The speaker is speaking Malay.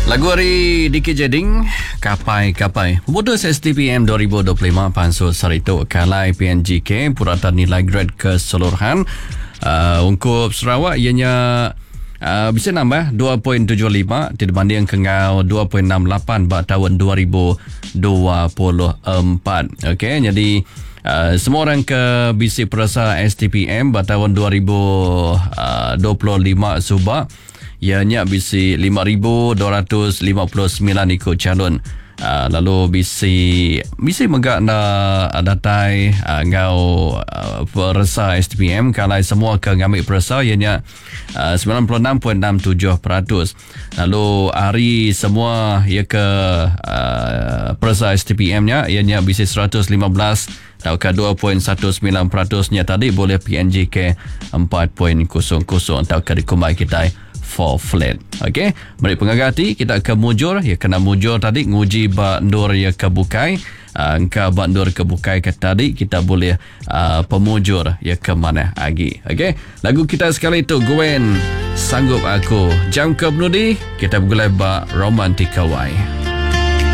Lagu hari Diki Jeding Kapai Memutus STPM 2025 Pansus Sarito Kalai PNGK Puratan nilai grade keseluruhan Ungkup Sarawak ianya bisa nambah 2.75 dibanding kengau 2.68 pada tahun 2024. Okey, jadi semua orang ke bisi perasa STPM pada tahun 2025 subak ianya bisi 5,259 ikut calon. Lalu bisi megak na datai ngau perasa STPM kalau semua ke ngambil perasa ianya 96.67%. Lalu hari semua ia ke perasa STPM nya ianya bisi 115 atau ke 2.19% nya tadi boleh PNG ke 4.00 atau ke dikumai kita for flat. Okey, mari pengagati kita ke mujur ya kena mujur tadi nguji bandur ya kebukai angka bandur kebukai ke tadi kita boleh pemujur ya ke mana lagi. Okey, lagu kita sekali itu Gwen Sanggup Aku jam ke penudi kita bergulai ba romantika wai.